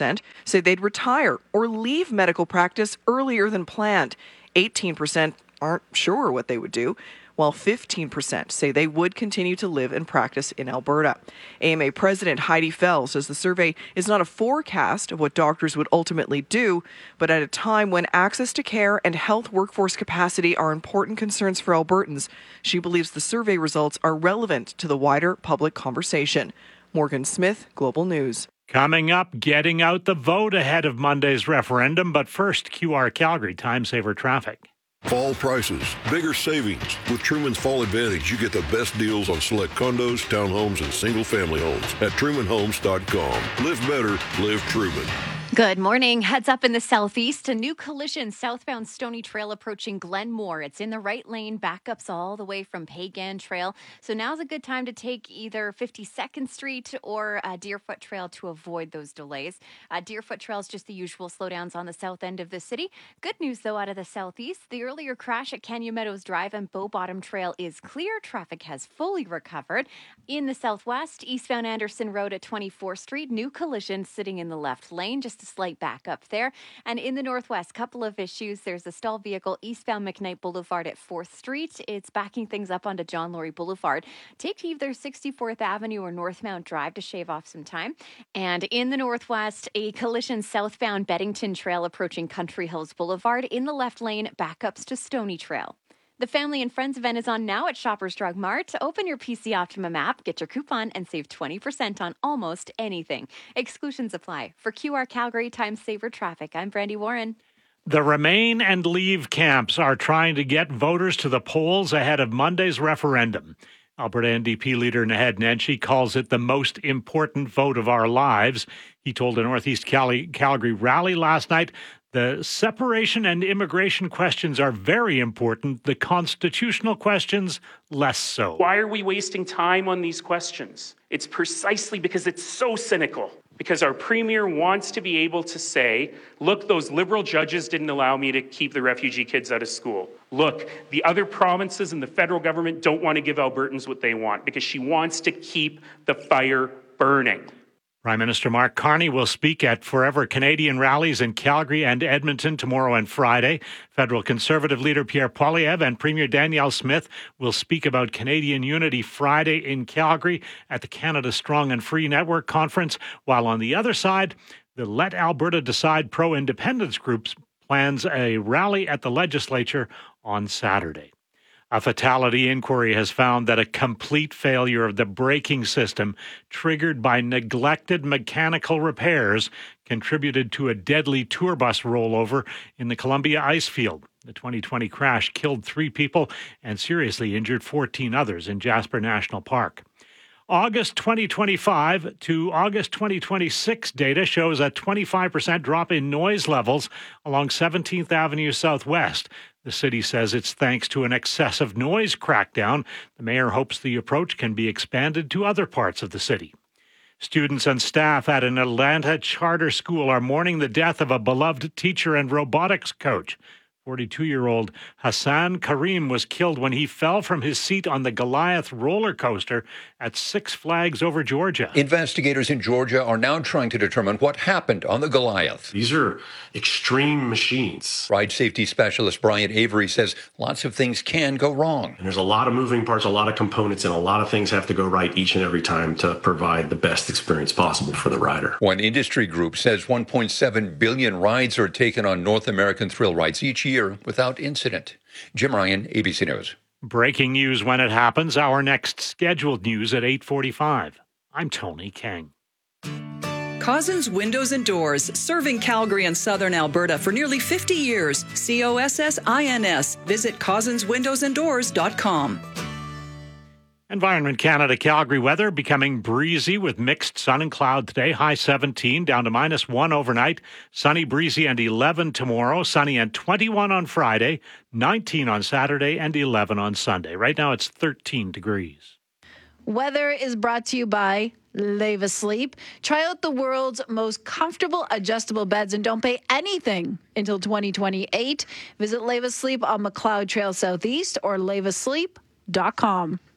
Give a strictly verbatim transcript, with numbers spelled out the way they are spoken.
percent say they'd retire or leave medical practice earlier than planned. eighteen percent aren't sure what they would do, while fifteen percent say they would continue to live and practice in Alberta. A M A President Heidi Fell says the survey is not a forecast of what doctors would ultimately do, but at a time when access to care and health workforce capacity are important concerns for Albertans, she believes the survey results are relevant to the wider public conversation. Morgan Smith, Global News. Coming up, getting out the vote ahead of Monday's referendum, but first, Q R Calgary Time Saver Traffic. Fall prices, bigger savings. With Truman's Fall Advantage, you get the best deals on select condos, townhomes, and single-family homes at truman homes dot com. Live better, live Truman. Good morning. Heads up in the southeast. A new collision southbound Stony Trail approaching Glenmore. It's in the right lane. Backups all the way from Pagan Trail. So now's a good time to take either fifty-second Street or uh, Deerfoot Trail to avoid those delays. Uh, Deerfoot Trail is just the usual slowdowns on the south end of the city. Good news, though, out of the southeast. The earlier crash at Canyon Meadows Drive and Bow Bottom Trail is clear. Traffic has fully recovered. In the southwest, eastbound Anderson Road at twenty-fourth Street. New collision sitting in the left lane. Just a slight backup there. And in the northwest, couple of issues. There's a stalled vehicle eastbound McKnight Boulevard at fourth Street. It's backing things up onto John Laurie Boulevard. Take either sixty-fourth Avenue or Northmount Drive to shave off some time. And in the northwest, a collision southbound Beddington Trail approaching Country Hills Boulevard. In the left lane, backups to Stony Trail. The Family and Friends event is on now at Shoppers Drug Mart. Open your P C Optimum app, get your coupon, and save twenty percent on almost anything. Exclusions apply. For Q R Calgary Time Saver Traffic, I'm Brandy Warren. The Remain and Leave camps are trying to get voters to the polls ahead of Monday's referendum. Alberta N D P leader Naheed Nenshi calls it the most important vote of our lives. He told a Northeast Cal- Calgary rally last night, the separation and immigration questions are very important. The constitutional questions, less so. Why are we wasting time on these questions? It's precisely because it's so cynical. Because our premier wants to be able to say, look, those liberal judges didn't allow me to keep the refugee kids out of school. Look, the other provinces and the federal government don't want to give Albertans what they want because she wants to keep the fire burning. Prime Minister Mark Carney will speak at Forever Canadian rallies in Calgary and Edmonton tomorrow and Friday. Federal Conservative leader Pierre Poilievre and Premier Danielle Smith will speak about Canadian unity Friday in Calgary at the Canada Strong and Free Network conference, while on the other side, the Let Alberta Decide pro-independence groups plans a rally at the legislature on Saturday. A fatality inquiry has found that a complete failure of the braking system triggered by neglected mechanical repairs contributed to a deadly tour bus rollover in the Columbia ice field. The twenty twenty crash killed three people and seriously injured fourteen others in Jasper National Park. August twenty twenty-five to August twenty twenty-six data shows a twenty-five percent drop in noise levels along seventeenth Avenue Southwest. The city says it's thanks to an excessive noise crackdown. The mayor hopes the approach can be expanded to other parts of the city. Students and staff at an Atlanta charter school are mourning the death of a beloved teacher and robotics coach. forty-two-year-old Hassan Karim was killed when he fell from his seat on the Goliath roller coaster at Six Flags Over Georgia. Investigators in Georgia are now trying to determine what happened on the Goliath. These are extreme machines. Ride safety specialist Brian Avery says lots of things can go wrong. And there's a lot of moving parts, a lot of components, and a lot of things have to go right each and every time to provide the best experience possible for the rider. One industry group says one point seven billion rides are taken on North American thrill rides each year without incident. Jim Ryan, A B C News. Breaking news when it happens. Our next scheduled news at eight forty-five. I'm Tony King. Cozzens Windows and Doors, serving Calgary and southern Alberta for nearly fifty years. C O S S I N S. Visit cozzens windows and doors dot com. Environment Canada Calgary weather becoming breezy with mixed sun and cloud today. High seventeen down to minus one overnight. Sunny, breezy, and eleven tomorrow. Sunny and twenty-one on Friday. nineteen on Saturday and eleven on Sunday. Right now it's thirteen degrees. Weather is brought to you by Leva Sleep. Try out the world's most comfortable adjustable beds and don't pay anything until twenty twenty-eight. Visit Leva Sleep on McLeod Trail Southeast or leva sleep dot com.